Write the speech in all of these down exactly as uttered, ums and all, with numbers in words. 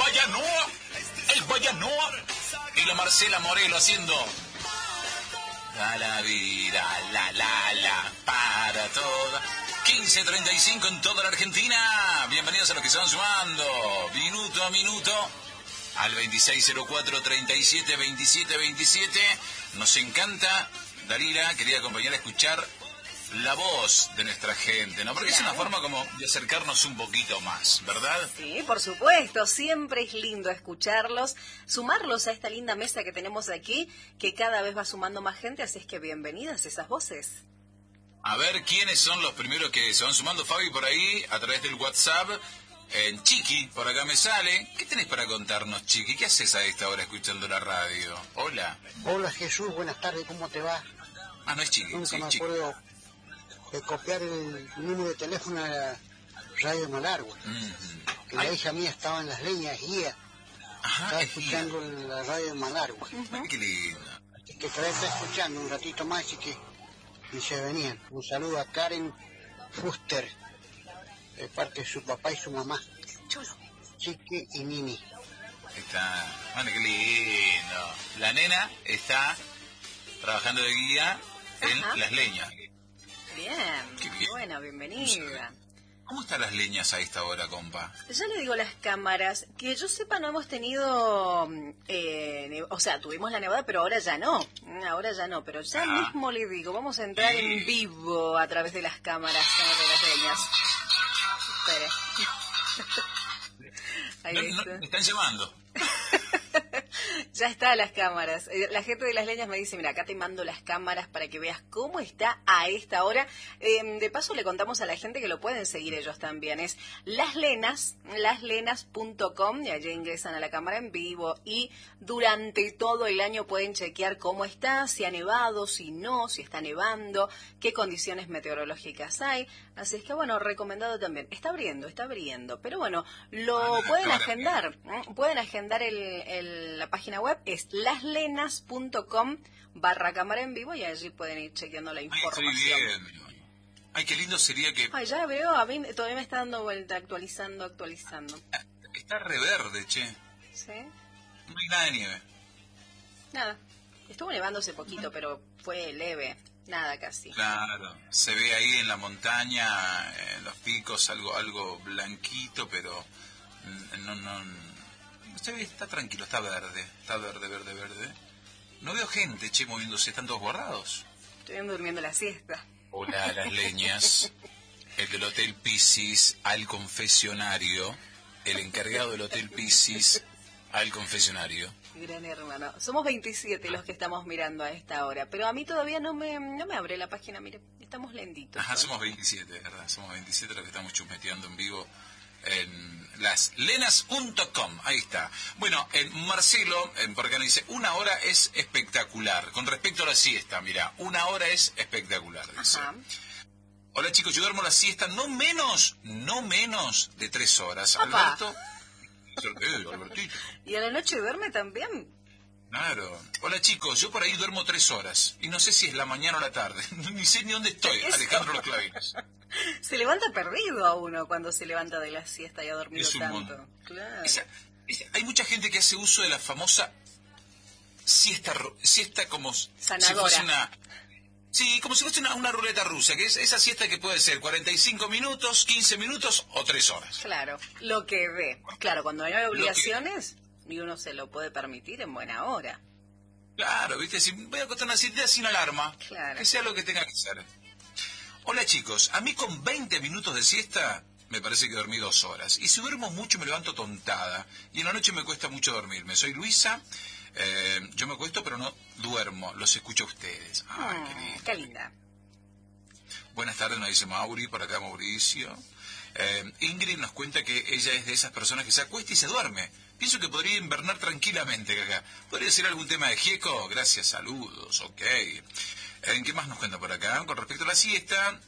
Bayanoa, el Bayanoa y la Marcela Morelo haciendo la la vida, la la la para toda. quince treinta y cinco en toda la Argentina. Bienvenidos a los que se van sumando minuto a minuto al veintiséis cero cuatro, treinta y siete, veintisiete, veintisiete. Nos encanta, Dalila, querida compañera, escuchar la voz de nuestra gente, ¿no? Porque claro, es una forma como de acercarnos un poquito más, ¿verdad? Sí, por supuesto, siempre es lindo escucharlos, sumarlos a esta linda mesa que tenemos aquí, que cada vez va sumando más gente, así es que bienvenidas esas voces. A ver, ¿quiénes son los primeros que se van sumando? Fabi, por ahí, a través del WhatsApp. En Chiqui, por acá me sale. ¿Qué tenés para contarnos, Chiqui? ¿Qué haces a esta hora escuchando la radio? Hola. Hola, Jesús, buenas tardes, ¿cómo te va? Ah, no es Chiqui, Nunca sí, me Chiqui. acuerdo de copiar el número de teléfono a la radio Malargüe. Mm-hmm. Que la hija mía estaba en Las Leñas, guía. Ajá, estaba escuchando guía. La radio Malargüe. Uh-huh. Ay, qué lindo. Así que todavía está escuchando un ratito más, así que y se venían. Un saludo a Karen Fuster, de parte de su papá y su mamá. Chulo. Chiqui y Nini. Está, bueno, qué lindo. La nena está trabajando de guía en Ajá. Las Leñas. Bien, qué bien. Buena, bienvenida. ¿Cómo están las leñas a esta hora, compa? Ya le digo las cámaras, que yo sepa no hemos tenido, eh, o sea, tuvimos la nevada, pero ahora ya no, ahora ya no, pero ya ah. mismo le digo, vamos a entrar sí. en vivo a través de las cámaras de las leñas. Espere. Ahí no, no, me están llamando. Ya está las cámaras. La gente de Las Leñas me dice, mira, acá te mando las cámaras para que veas cómo está a esta hora. Eh, de paso le contamos a la gente que lo pueden seguir ellos también. Es Las Lenas, las lenas punto com, y allí ingresan a la cámara en vivo y durante todo el año pueden chequear cómo está, si ha nevado, si no, si está nevando, qué condiciones meteorológicas hay. Así es que bueno, recomendado también. Está abriendo, está abriendo. Pero bueno, lo ah, pueden agendar. ¿eh? Pueden agendar el, el, la página web, es laslenas.com barra cámara en vivo y allí pueden ir chequeando la información. Ay, bien. Ay, qué lindo sería que... Ay, ya veo, a mí todavía me está dando vuelta, actualizando, actualizando. Está reverde, che. ¿Sí? No hay nada de nieve. Nada. Estuvo nevando hace poquito, pero fue leve. Nada casi. Claro, se ve ahí en la montaña, en los picos, algo algo blanquito, pero no, no, usted está tranquilo, está verde, está verde, verde, verde. No veo gente, che, moviéndose, están todos guardados. Estoy durmiendo la siesta. Hola, Las Leñas, el del Hotel Piscis al confesionario, el encargado del Hotel Piscis al confesionario. Gran hermano. Somos veintisiete los que estamos mirando a esta hora, pero a mí todavía no me no me abre la página, mire, estamos lentitos. Ajá, somos veintisiete, ¿verdad? Somos veintisiete los que estamos chusmeteando en vivo en las lenas punto com, ahí está. Bueno, en Marcelo, en, por acá nos dice, una hora es espectacular. Con respecto a la siesta, mira, una hora es espectacular, dice. Ajá. Hola chicos, yo duermo la siesta no menos, no menos de tres horas. Opa. Alberto... Eh, Albertito. ¿Y a la noche duerme también? Claro. Hola chicos, yo por ahí duermo tres horas. Y no sé si es la mañana o la tarde. Ni sé ni dónde estoy, ¿Eso? Alejandro Los Clavinos. Se levanta perdido a uno cuando se levanta de la siesta y ha dormido tanto. Claro. Esa, esa, hay mucha gente que hace uso de la famosa siesta, siesta como sanadora. Si fuese una... Sí, como si fuese una, una ruleta rusa, que es esa siesta que puede ser cuarenta y cinco minutos, quince minutos o tres horas. Claro, lo que ve. Claro, cuando no hay obligaciones, que... y uno se lo puede permitir en buena hora. Claro, viste, si voy a acostar una siesta sin alarma, claro. Que sea lo que tenga que ser. Hola chicos, a mí con veinte minutos de siesta me parece que dormí dos horas. Y si duermo mucho me levanto tontada. Y en la noche me cuesta mucho dormirme. Soy Luisa... Eh, yo me acuesto pero no duermo, los escucho a ustedes. Ay, mm, qué, lindo. Qué linda. Buenas tardes, nos dice Mauri, por acá Mauricio. Eh, Ingrid nos cuenta que ella es de esas personas que se acuesta y se duerme. Pienso que podría invernar tranquilamente acá. ¿Podría ser algún tema de Gieco? Gracias, saludos, ok. ¿En qué más nos cuenta por acá? Con respecto a la siesta...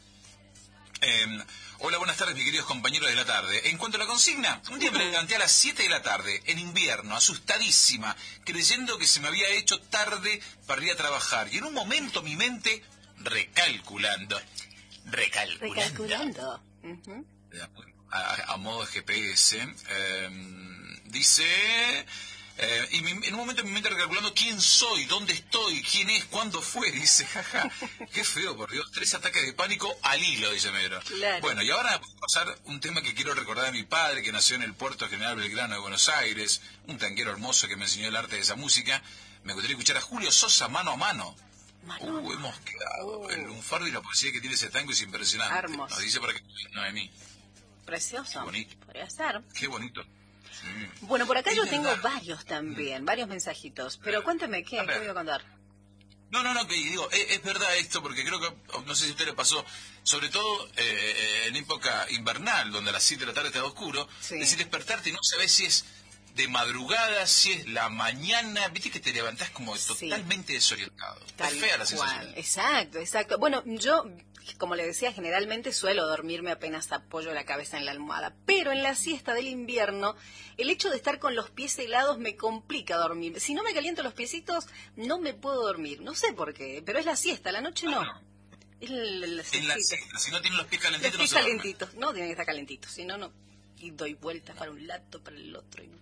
Eh, hola, buenas tardes, mis queridos compañeros de la tarde. En cuanto a la consigna, un día me levanté a las siete de la tarde, en invierno, asustadísima, creyendo que se me había hecho tarde para ir a trabajar. Y en un momento mi mente, recalculando, recalculando, recalculando. Uh-huh. a, a modo de G P S, eh, dice... Eh, y mi, en un momento me meto recalculando quién soy, dónde estoy, quién es, cuándo fue, dice, jaja. Qué feo, por Dios, tres ataques de pánico al hilo, dice Medro. Claro. Bueno, y ahora vamos a pasar un tema que quiero recordar a mi padre, que nació en el puerto General Belgrano de Buenos Aires, un tanquero hermoso que me enseñó el arte de esa música. Me gustaría escuchar a Julio Sosa, Mano a Mano. Mano. Uh, hemos quedado. Uh. El lunfardo y la poesía que tiene ese tango es impresionante. Hermoso. Nos dice por aquí, Noemí. Precioso. Qué bonito. Podría ser. Qué bonito. Mm. Bueno, por acá Es yo tengo verdad. varios también, varios mensajitos. Pero cuénteme, ¿qué? A ver. ¿Qué voy a contar? No, no, no, que digo, es, es verdad esto, porque creo que, no sé si a usted le pasó, sobre todo eh, en época invernal, donde a las siete de la tarde está oscuro, Sí. es decir, despertarte y no sabes si es de madrugada, si es la mañana, viste que te levantás como Sí. totalmente desorientado. Tal es fea la cual. sensación. Exacto, exacto. Bueno, yo, como le decía, generalmente suelo dormirme apenas apoyo la cabeza en la almohada, pero en la siesta del invierno, el hecho de estar con los pies helados me complica dormir. Si no me caliento los piecitos, no me puedo dormir. No sé por qué, pero es la siesta, la noche no. Ah, Es el, el- En la siestita. siesta, si no tienen los pies Los calentitos, pies no se duerme. calentitos, no tienen que estar calentitos, si no, no. Y doy vueltas para un lado, para el otro. Y no.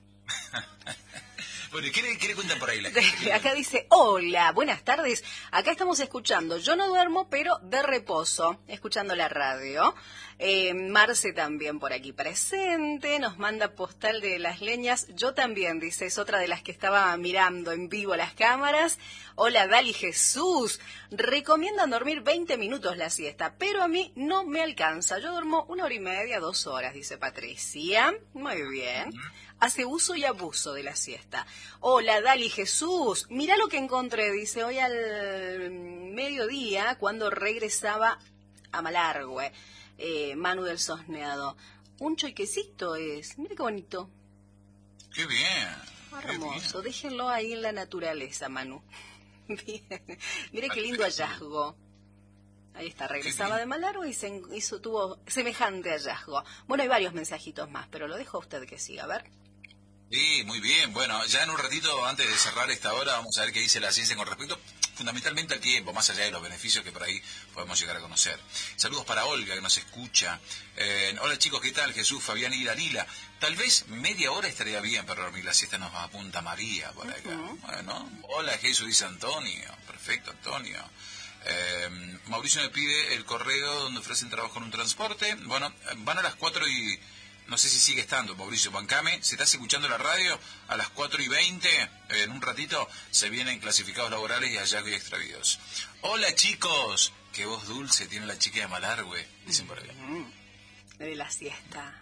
Bueno, ¿qué le, qué le cuentan por ahí la gente? Acá dice, hola, buenas tardes. Acá estamos escuchando. Yo no duermo, pero de reposo, escuchando la radio. Eh, Marce también por aquí presente. Nos manda postal de las leñas. Yo también, dice, es otra de las que estaba mirando en vivo las cámaras. Hola, Dali Jesús. Recomiendan dormir veinte minutos la siesta, pero a mí no me alcanza. Yo duermo una hora y media, dos horas, dice Patricia. Muy bien. Hace uso y abuso de la siesta. Hola, Dali Jesús. Mirá lo que encontré, dice, hoy al mediodía, cuando regresaba a Malargüe, eh, Manu del Sosneado. Un choiquecito es. Mira qué bonito. Qué bien. qué Hermoso. bien. Déjenlo ahí en la naturaleza, Manu. Bien. Mire qué lindo hallazgo. Ahí está, regresaba bien. de Malargüe y se en- hizo, tuvo semejante hallazgo. Bueno, hay varios mensajitos más, pero lo dejo a usted que siga, a ver. Sí, muy bien. Bueno, ya en un ratito, antes de cerrar esta hora, vamos a ver qué dice la ciencia con respecto fundamentalmente al tiempo, más allá de los beneficios que por ahí podemos llegar a conocer. Saludos para Olga, que nos escucha. Eh, hola chicos, ¿qué tal? Jesús, Fabián y Dalila. Tal vez media hora estaría bien para dormir la siesta, nos apunta María por acá. Ujú. Bueno, hola Jesús, dice Antonio. Perfecto, Antonio. Eh, Mauricio me pide el correo donde ofrecen trabajo en un transporte. Bueno, van a las cuatro y... No sé si sigue estando, Mauricio, bancame. Si estás escuchando la radio, a las cuatro y veinte, eh, en un ratito, se vienen clasificados laborales y hallazgos y extravíos. Hola, chicos. Qué voz dulce tiene la chica de Malargüe, dicen por ahí. Mm, de la siesta.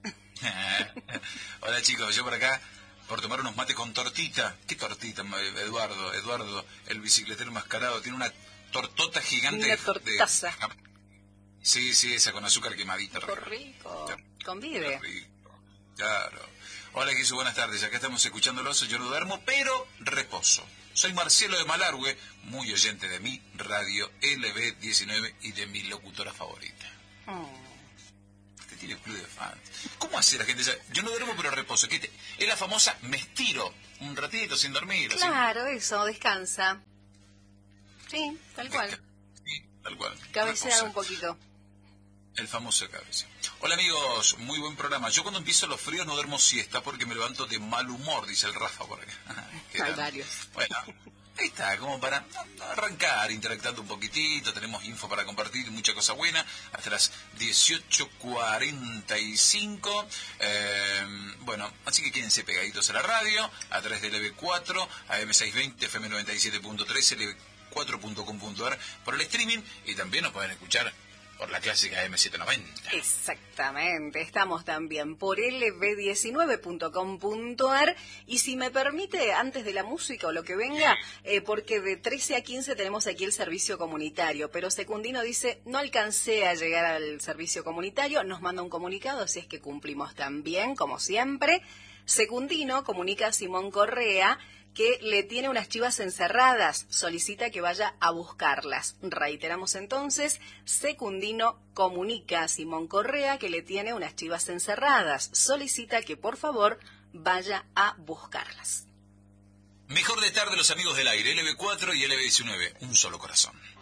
Hola, chicos. Yo por acá, por tomar unos mates con tortita. ¿Qué tortita, Eduardo? Eduardo, el bicicletero enmascarado, tiene una tortota gigante. Una de- tortaza. de- Sí, sí, esa con azúcar quemadita. Qué arriba. rico. Claro. Convide. Qué rico. Claro. Hola, Jesús, buenas tardes. Acá estamos escuchándolo. Yo no duermo, pero reposo. Soy Marcelo de Malargüe, muy oyente de mi radio L B diecinueve y de mi locutora favorita. Mm. Usted tiene club de fans. ¿Cómo hace la gente? Yo no duermo, pero reposo. ¿Qué te- Es la famosa me estiro un ratito sin dormir. así. Claro, eso, descansa. Sí, tal cual. Sí, tal cual. Cabecea Reposa. un poquito. El famoso cabeza. Hola amigos, muy buen programa. Yo cuando empiezo los fríos no duermo siesta porque me levanto de mal humor, dice el Rafa por acá. Qué Hay grande. varios. Bueno, ahí está, como para arrancar, interactuando un poquitito. Tenemos info para compartir, mucha cosa buena. Hasta las dieciocho cuarenta y cinco. Eh, bueno, así que quédense pegaditos a la radio, a través de L B cuatro, a M seiscientos veinte, F M noventa y siete punto tres, L B cuatro punto com punto ar por el streaming y también nos pueden escuchar por la clásica M setecientos noventa. Exactamente, estamos también por L B diecinueve punto com punto ar y si me permite, antes de la música o lo que venga, eh, porque de trece a quince tenemos aquí el servicio comunitario, pero Secundino dice, no alcancé a llegar al servicio comunitario, nos manda un comunicado, así es que cumplimos también, como siempre. Secundino comunica a Simón Correa que le tiene unas chivas encerradas, solicita que vaya a buscarlas. Reiteramos entonces, Secundino comunica a Simón Correa que le tiene unas chivas encerradas, solicita que por favor vaya a buscarlas. Mejor de tarde los amigos del aire, L B cuatro y L B diecinueve, un solo corazón.